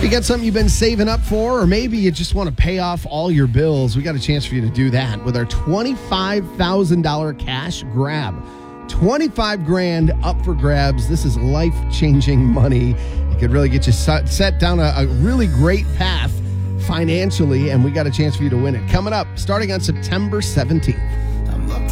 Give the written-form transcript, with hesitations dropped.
You got something you've been saving up for, or maybe you just want to pay off all your bills. We got a chance for you to do that with our $25,000 cash grab. 25 grand up for grabs. This is life-changing money. It could really get you set down a really great path financially, and we got a chance for you to win it. Coming up, starting on September 17th.